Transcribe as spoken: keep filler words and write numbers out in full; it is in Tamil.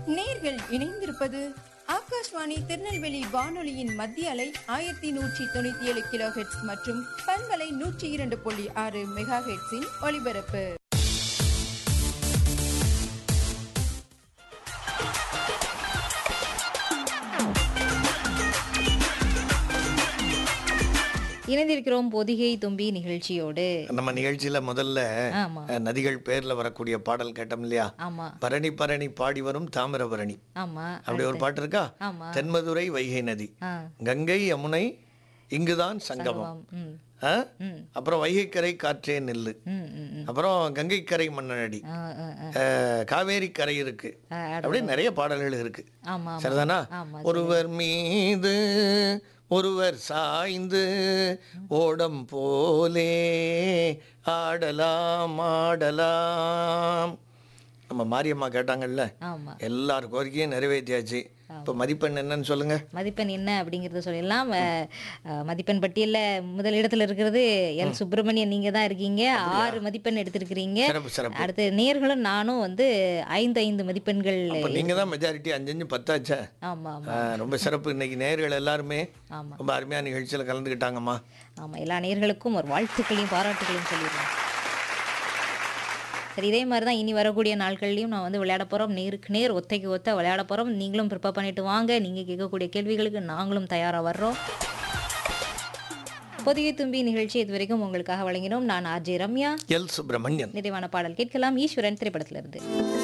நேர்கள் இணைந்திருப்பது ஆகாஷ்வாணி திருநெல்வேலி வானொலியின் மத்திய அலை ஆயிரத்தி நூற்றி தொண்ணூத்தி ஏழு கிலோ ஹெர்ட்ஸ் மற்றும் பண்பலை நூற்றி இரண்டு புள்ளி ஆறு மெகா ஹெர்ட்ஸின் ஒலிபரப்பு. இணைந்திருக்கிறோம் பொதிகை தும்பி நிகழ்ச்சியோடு. நம்ம நிகழ்ச்சியில முதல்ல நதிகள் பேர்ல வரக்கூடிய பாடல் கேட்டோம் இல்லையா? ஆமா. பரணி பரணி பாடி வரும் தாமிரபரணி. ஆமா. அப்படி ஒரு பாட்டு இருக்கா? தென்மதுரை வைகை நதி, கங்கை யமுனை இங்குதான் சங்கமம், அப்புறம் வைகைக்கரை காற்றே நெல்லு, அப்புறம் கங்கைக்கரை மன்னனடி, காவேரி கரை இருக்கு, அப்படி நிறைய பாடல்கள் இருக்கு. சரிதானா? ஒருவர் மீது ஒருவர் சாய்ந்து ஓடம் போலே ஆடலாம் ஆடலாம். நம்ம மாரியம்மா கேட்டாங்கல்ல, எல்லார் கோரிக்கையும் நிறைவேற்றியாச்சு. இப்போ மதிப்பெண் என்னன்னு சொல்லுங்க. மதிப்பெண் என்ன அப்படிங்கறத சொல்லிடலாம். மதிப்பெண் பட்டியல்ல முதல் இடத்துல இருக்கிறது எல் சுப்பிரமணியன், நீங்க தான் இருக்கீங்க. ஆறு மதிப்பெண் எடுத்திருக்கிறீங்க. அடுத்து நேர்களும் நானும் வந்து ஐந்து ஐந்து மதிப்பெண்கள். நீங்க தான் மெஜாரிட்டி, அஞ்சு அஞ்சு பத்தாச்சா? ஆமா. ரொம்ப சிறப்பு. இன்னைக்கு நேர்கள் எல்லாருமே ரொம்ப அருமையான நிகழ்ச்சியில கலந்துக்கிட்டாங்கம்மா. ஆமா, எல்லா நேர்களுக்கும் ஒரு வாழ்த்துக்களையும் பாராட்டுகளையும் சொல்லிடுறேன். சரி, இதே மாதிரி தான் இனி வரக்கூடிய நாட்கள்லையும் நான் வந்து விளையாட போகிறோம். நேருக்கு நேர் ஒத்தைக்கு ஒத்த விளையாட போகிறோம். நீங்களும் ப்ரிப்பேர் பண்ணிட்டு வாங்க. நீங்கள் கேட்கக்கூடிய கேள்விகளுக்கு நாங்களும் தயாராக வர்றோம். பொதிகை தும்பி நிகழ்ச்சி இது வரைக்கும் உங்களுக்காக வழங்கினோம். நான் ஆர்ஜே ரம்யா, எல் சுப்பிரமணியன். நிறைவான பாடல் கேட்கலாம். ஈஸ்வரன் திரைப்படத்திலிருந்து.